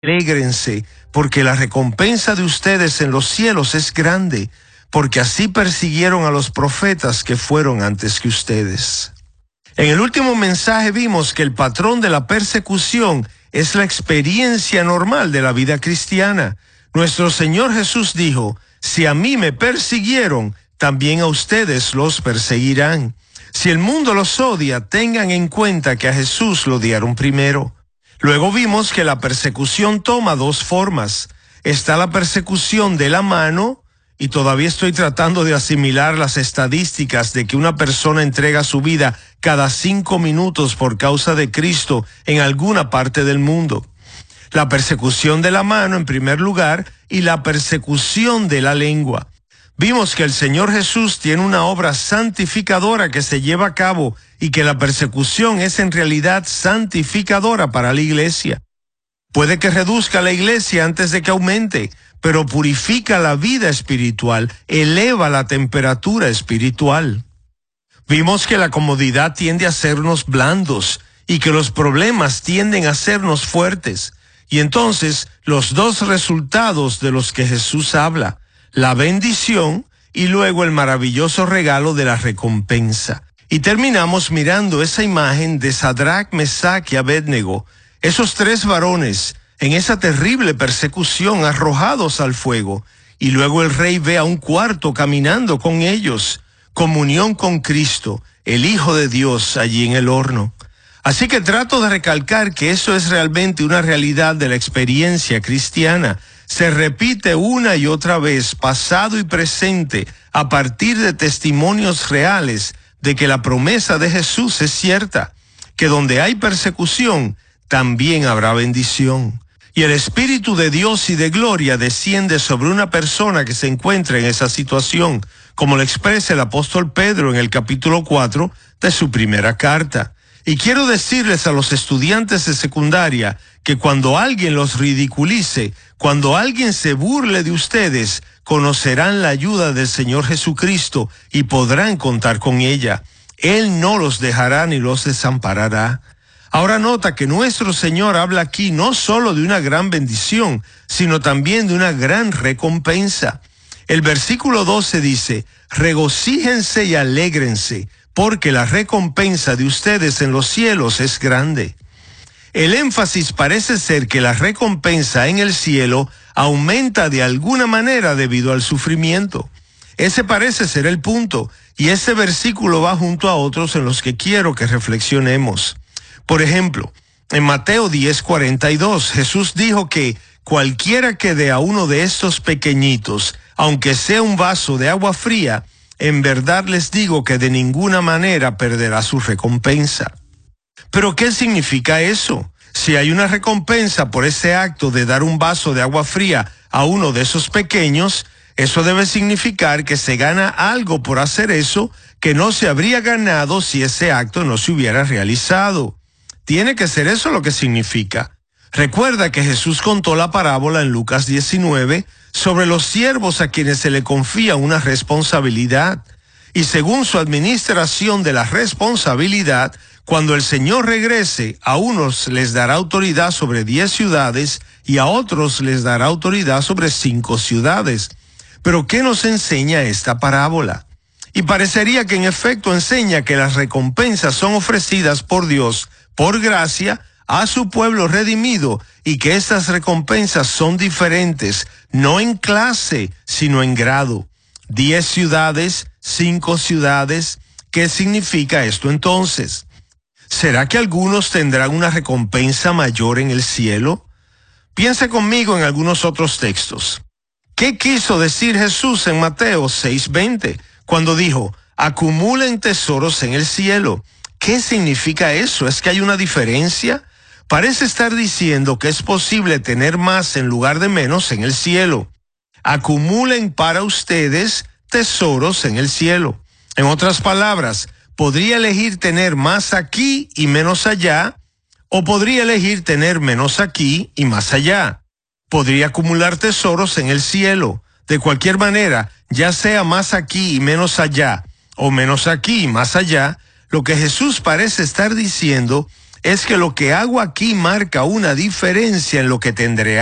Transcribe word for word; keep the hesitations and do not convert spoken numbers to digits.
Alégrense, porque la recompensa de ustedes en los cielos es grande, porque así persiguieron a los profetas que fueron antes que ustedes. En el último mensaje vimos que el patrón de la persecución es la experiencia normal de la vida cristiana. Nuestro Señor Jesús dijo: si a mí me persiguieron, también a ustedes los perseguirán. Si el mundo los odia, tengan en cuenta que a Jesús lo odiaron primero. Luego vimos que la persecución toma dos formas. Está la persecución de la mano, y todavía estoy tratando de asimilar las estadísticas de que una persona entrega su vida cada cinco minutos por causa de Cristo en alguna parte del mundo. La persecución de la mano en primer lugar y la persecución de la lengua. Vimos que el Señor Jesús tiene una obra santificadora que se lleva a cabo y que la persecución es en realidad santificadora para la iglesia. Puede que reduzca la iglesia antes de que aumente, pero purifica la vida espiritual, eleva la temperatura espiritual. Vimos que la comodidad tiende a hacernos blandos y que los problemas tienden a hacernos fuertes. Y entonces, los dos resultados de los que Jesús habla: la bendición y luego el maravilloso regalo de la recompensa. Y terminamos mirando esa imagen de Sadrach, Mesach y Abednego, esos tres varones en esa terrible persecución arrojados al fuego, y luego el rey ve a un cuarto caminando con ellos, comunión con Cristo, el Hijo de Dios, allí en el horno. Así que trato de recalcar que eso es realmente una realidad de la experiencia cristiana. Se repite una y otra vez, pasado y presente, a partir de testimonios reales de que la promesa de Jesús es cierta, que donde hay persecución, también habrá bendición. Y el Espíritu de Dios y de gloria desciende sobre una persona que se encuentra en esa situación, como lo expresa el apóstol Pedro en el capítulo cuatro de su primera carta. Y quiero decirles a los estudiantes de secundaria que cuando alguien los ridiculice, cuando alguien se burle de ustedes, conocerán la ayuda del Señor Jesucristo y podrán contar con ella. Él no los dejará ni los desamparará. Ahora nota que nuestro Señor habla aquí no solo de una gran bendición, sino también de una gran recompensa. El versículo doce dice: regocíjense y alégrense, porque la recompensa de ustedes en los cielos es grande. El énfasis parece ser que la recompensa en el cielo aumenta de alguna manera debido al sufrimiento. Ese parece ser el punto, y ese versículo va junto a otros en los que quiero que reflexionemos. Por ejemplo, en Mateo diez cuarenta y dos, Jesús dijo que cualquiera que dé a uno de estos pequeñitos, aunque sea un vaso de agua fría, en verdad les digo que de ninguna manera perderá su recompensa. ¿Pero qué significa eso? Si hay una recompensa por ese acto de dar un vaso de agua fría a uno de esos pequeños, eso debe significar que se gana algo por hacer eso que no se habría ganado si ese acto no se hubiera realizado. Tiene que ser eso lo que significa. Recuerda que Jesús contó la parábola en Lucas diecinueve sobre los siervos a quienes se le confía una responsabilidad. Y según su administración de la responsabilidad, cuando el Señor regrese, a unos les dará autoridad sobre diez ciudades y a otros les dará autoridad sobre cinco ciudades. Pero ¿qué nos enseña esta parábola? Y parecería que en efecto enseña que las recompensas son ofrecidas por Dios, por gracia, a su pueblo redimido, y que estas recompensas son diferentes, no en clase, sino en grado. Diez ciudades, cinco ciudades. ¿Qué significa esto entonces? ¿Será que algunos tendrán una recompensa mayor en el cielo? Piense conmigo en algunos otros textos. ¿Qué quiso decir Jesús en Mateo seis veinte, cuando dijo: acumulen tesoros en el cielo? ¿Qué significa eso? ¿Es que hay una diferencia? Parece estar diciendo que es posible tener más en lugar de menos en el cielo. Acumulen para ustedes tesoros en el cielo. En otras palabras, podría elegir tener más aquí y menos allá, o podría elegir tener menos aquí y más allá. Podría acumular tesoros en el cielo. De cualquier manera, ya sea más aquí y menos allá, o menos aquí y más allá, lo que Jesús parece estar diciendo es que lo que hago aquí marca una diferencia en lo que tendré